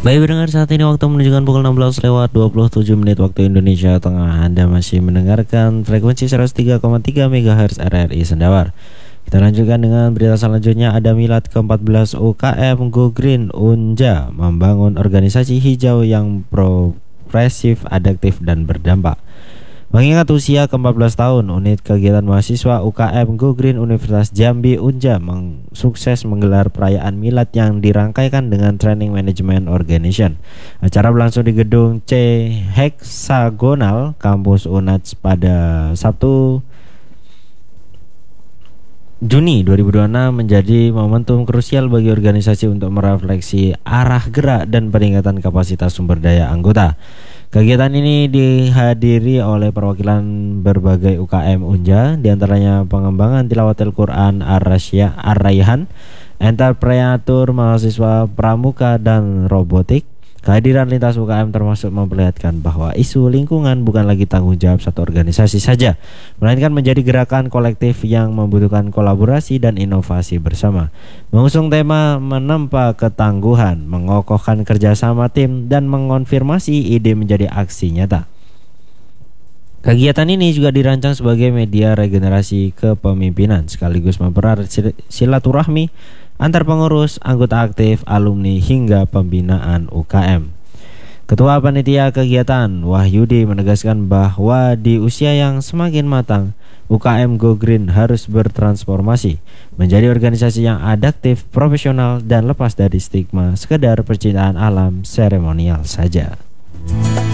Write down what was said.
Baik pendengar, saat ini waktu menunjukkan pukul 16 lewat 27 menit waktu Indonesia Tengah. Anda masih mendengarkan frekuensi 103,3 MHz RRI Sendawar. Kita lanjutkan dengan berita selanjutnya. Ada milad ke-14 UKM Go Green Unja membangun organisasi hijau yang progresif, adaptif, dan berdampak. Mengingat usia ke-14 tahun, unit kegiatan mahasiswa UKM Go Green Universitas Jambi Unja sukses menggelar perayaan milad yang dirangkaikan dengan Training Management Organization. Acara berlangsung di gedung C Hexagonal Kampus UNAJ pada Sabtu Juni 2026 menjadi momentum krusial bagi organisasi untuk merefleksi arah gerak dan peningkatan kapasitas sumber daya anggota. Kegiatan ini dihadiri oleh perwakilan berbagai UKM Unja, diantaranya pengembangan tilawatil Quran Ar-Rayhan, entrepreneurship, mahasiswa pramuka, dan robotik. Kehadiran lintas UKM termasuk memperlihatkan bahwa isu lingkungan bukan lagi tanggung jawab satu organisasi saja, melainkan menjadi gerakan kolektif yang membutuhkan kolaborasi dan inovasi bersama. Mengusung tema menempa ketangguhan, mengokohkan kerjasama tim, dan mengonfirmasi ide menjadi aksi nyata. Kegiatan ini juga dirancang sebagai media regenerasi kepemimpinan sekaligus mempererat silaturahmi antar pengurus, anggota aktif, alumni, hingga pembinaan UKM. Ketua Panitia Kegiatan Wahyudi menegaskan bahwa di usia yang semakin matang, UKM Go Green harus bertransformasi menjadi organisasi yang adaptif, profesional, dan lepas dari stigma sekedar percintaan alam seremonial saja.